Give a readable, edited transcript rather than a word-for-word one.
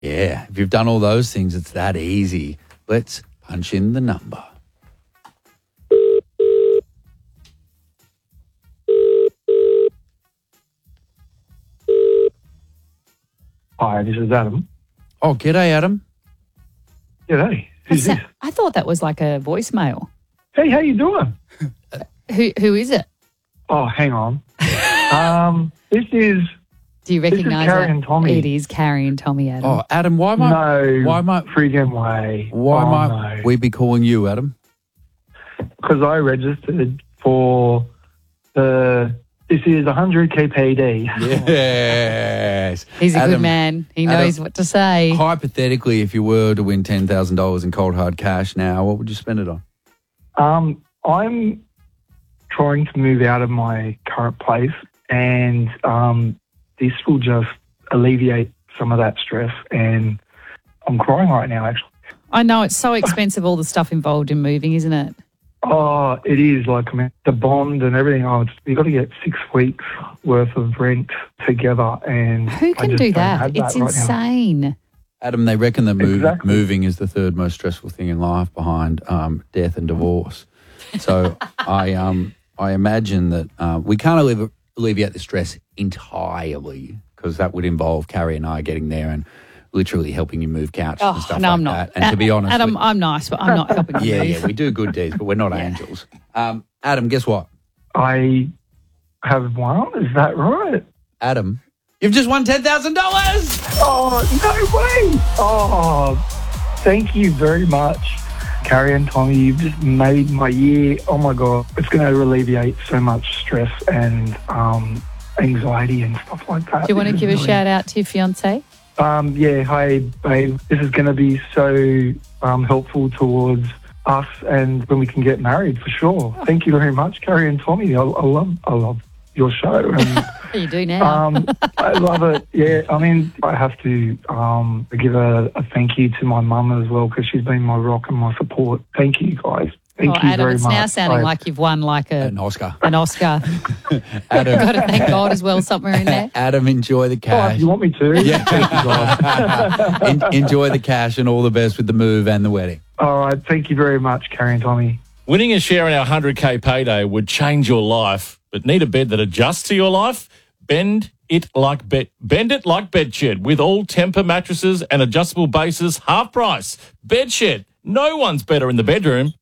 Yeah, if you've done all those things, it's that easy. Let's punch in the number. Hi, this is Adam. Oh, g'day, Adam. G'day. Who's this? I thought that was like a voicemail. Hey, how you doing? Who is it? Oh, hang on. This is... Do you recognise Carrie it? and Tommy. It is Carrie and Tommy, Adam. Oh, Adam, why might friggin' way. Why we be calling you, Adam? Because I registered for this is 100k PD. Yes. He's a Adam, good man. He knows what to say. Hypothetically, if you were to win $10,000 in cold hard cash now, what would you spend it on? I'm trying to move out of my current place, and this will just alleviate some of that stress, and I'm crying right now, actually. I know, it's so expensive, all the stuff involved in moving, isn't it? Oh, it is. Like, I mean, the bond and everything. You've got to get 6 weeks worth of rent together. And who can do that? It's insane. Adam, they reckon that moving is the third most stressful thing in life behind death and divorce. So I imagine that we can't alleviate the stress entirely, because that would involve Carrie and I getting there and literally helping you move couches and stuff I'm not. that. And to be honest... Adam, I'm nice, but I'm not helping you move. Yeah, we do good deeds, but we're not angels. Adam, guess what? I have won? Is that right? Adam, you've just won $10,000! Oh, no way! Oh, thank you very much, Carrie and Tommy. You've just made my year. Oh, my God. It's going to alleviate so much stress and anxiety and stuff like that. Do you want to give a shout out to your fiancé? Yeah, hi, babe. This is going to be so helpful towards us and when we can get married, for sure. Thank you very much, Carrie and Tommy. I love your show. And, you do now. I love it. Yeah, I mean, I have to give a thank you to my mum as well, because she's been my rock and my support. Thank you, guys. Thank you Adam, very it's much. now sounding like you've won an Oscar. An Oscar. Adam, got to thank God as well somewhere in there. Adam, enjoy the cash. Oh, you want me to? Yeah. Thank you, enjoy the cash and all the best with the move and the wedding. All right. Thank you very much, Carrie and Tommy. Winning a share in our 100k payday would change your life, but need a bed that adjusts to your life? Bend it like Bedshed with all Tempur mattresses and adjustable bases, half price. Bedshed. No one's better in the bedroom